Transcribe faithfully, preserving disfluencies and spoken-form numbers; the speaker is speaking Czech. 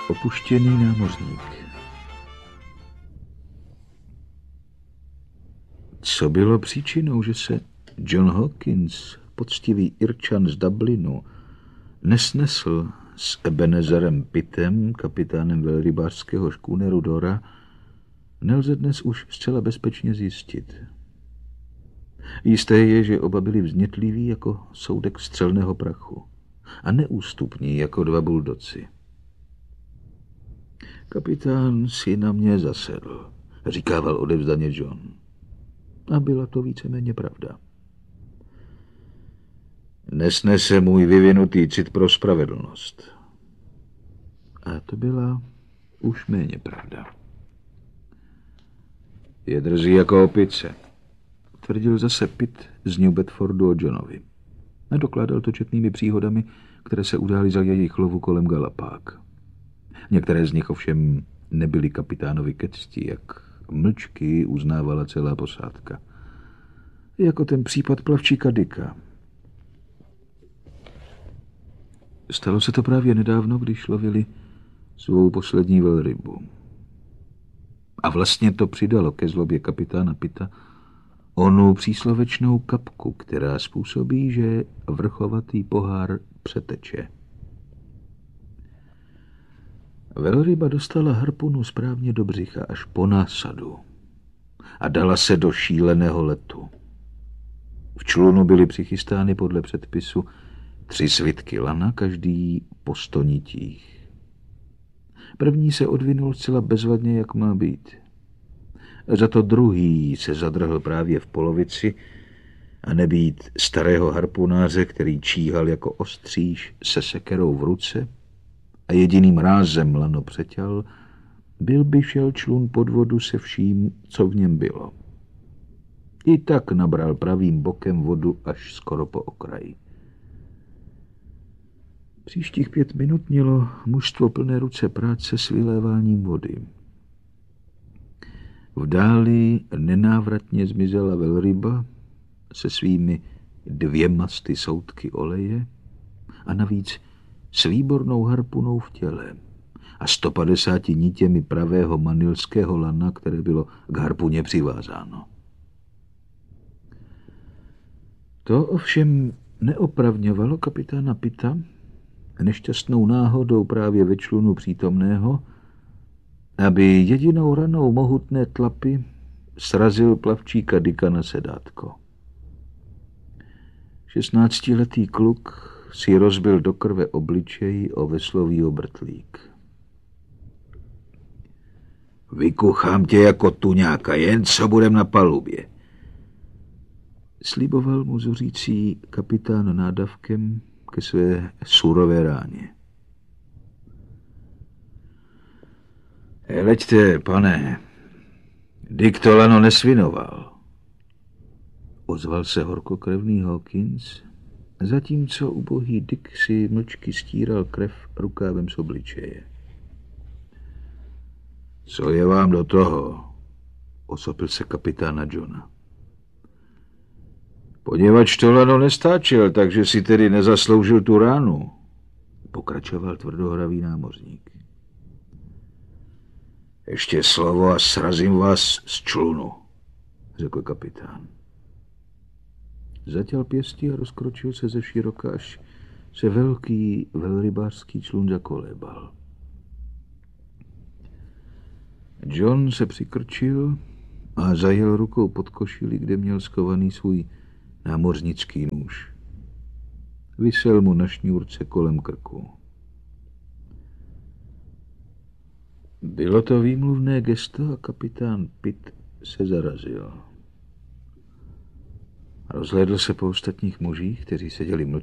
Opuštěný námořník. Co bylo příčinou, že se John Hawkins, poctivý Irčan z Dublinu, nesnesl s Ebenezerem Pittem, kapitánem velrybářského škůneru Dora, nelze dnes už zcela bezpečně zjistit. Jisté je, že oba byli vznětliví jako soudek střelného prachu a neústupní jako dva buldoci. Kapitán si na mě zasedl, říkával odevzdaně John. A byla to víceméně pravda. Nesnese můj vyvinutý cit pro spravedlnost. A to byla už méně pravda. Je drzý jako opice, tvrdil zase Pitt z New Bedfordu o Johnovi. A dokládal to četnými příhodami, které se udály za jejich lovu kolem Galapág. Některé z nich ovšem nebyly kapitánovi ke cti, jak mlčky uznávala celá posádka. Jako ten případ plavčíka Dicka. Stalo se to právě nedávno, když lovili svou poslední velrybu. A vlastně to přidalo ke zlobě kapitána Pitta onu příslovečnou kapku, která způsobí, že vrchovatý pohár přeteče. Velryba dostala harpunu správně do břicha až po násadu a dala se do šíleného letu. V člunu byly přichystány podle předpisu tři svitky lana, každý po sto nitích. První se odvinul zcela bezvadně, jak má být. Za to druhý se zadrhl právě v polovici a nebýt starého harpunáře, který číhal jako ostříž se sekerou v ruce a jediným rázem lano přeťal, byl by šel člun pod vodu se vším, co v něm bylo. I tak nabral pravým bokem vodu až skoro po okraji. Příštích pět minut mělo mužstvo plné ruce práce s vyléváním vody. V dáli nenávratně zmizela velryba se svými dvěma sty soudky oleje a navíc s výbornou harpunou v těle a sto padesáti nitěmi pravého manilského lana, které bylo k harpuně přivázáno. To ovšem neopravňovalo kapitána Pitta nešťastnou náhodou právě ve člunu přítomného, aby jedinou ranou mohutné tlapy srazil plavčíka Dicka na sedátko. Šestnáctiletý kluk si rozbil do krve obličej o veslový obrtlík. Vykuchám tě jako tuňáka, jen co budem na palubě, sliboval mu zuřící kapitán nádavkem ke své surové ráně. Hleďte, pane, Dick to lano nesvinoval, ozval se horkokrevný Hawkins, zatímco ubohý Dick si mlčky stíral krev rukávem z obličeje. Co je vám do toho? Osopil se kapitána Johna. Poněvadž to lano nestáčel, takže si tedy nezasloužil tu ránu, pokračoval tvrdohravý námořník. Ještě slovo a srazím vás z člunu, řekl kapitán. Zatěl pěstí a rozkročil se ze široka, až se velký velrybářský člun zakolébal. John se přikrčil a zajel rukou pod košili, kde měl skovaný svůj námořnický nůž. Visel mu na šňůrce kolem krku. Bylo to výmluvné gesto a kapitán Pitt se zarazil. Rozhlédl se po ostatních mužích, kteří seděli mlčky